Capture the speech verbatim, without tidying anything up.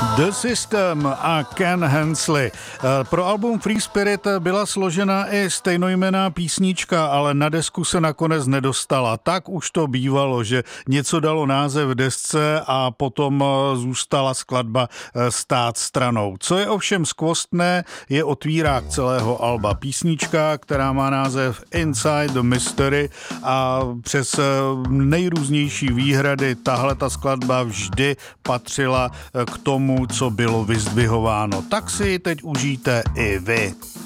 The System a Ken Hensley. Pro album Free Spirit byla složena i stejnojmenná písnička, ale na desku se nakonec nedostala. Tak už to bývalo, že něco dalo název desce a potom zůstala skladba stát stranou. Co je ovšem skvostné, je otvírák celého alba. Písnička, která má název Inside the Mystery a přes nejrůznější výhrady tahle ta skladba vždy patřila k tomu, co bylo vyzdvihováno. Tak si ji teď užijte i vy.